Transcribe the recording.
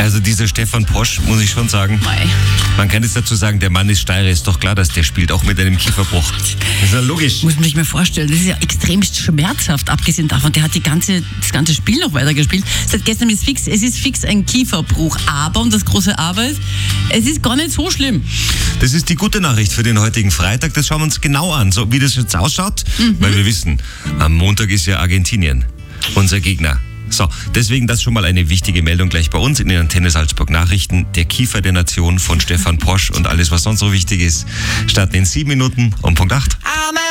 Also dieser Stefan Posch, muss ich schon sagen, man kann jetzt dazu sagen, der Mann ist Steirer, ist doch klar, dass der spielt, auch mit einem Kieferbruch. Das ist ja logisch. Muss man sich mal vorstellen, das ist ja extremst schmerzhaft, abgesehen davon, der hat das ganze Spiel noch weitergespielt. Seit gestern ist es ist fix ein Kieferbruch, aber, und das große Aber ist, es ist gar nicht so schlimm. Das ist die gute Nachricht für den heutigen Freitag, das schauen wir uns genau an, so wie das jetzt ausschaut, weil wir wissen, am Montag ist ja Argentinien unser Gegner. So, deswegen das schon mal eine wichtige Meldung gleich bei uns in den Antenne Salzburg Nachrichten. Der Kiefer der Nation von Stefan Posch und alles, was sonst so wichtig ist, starten in 7 Minuten um Punkt 8.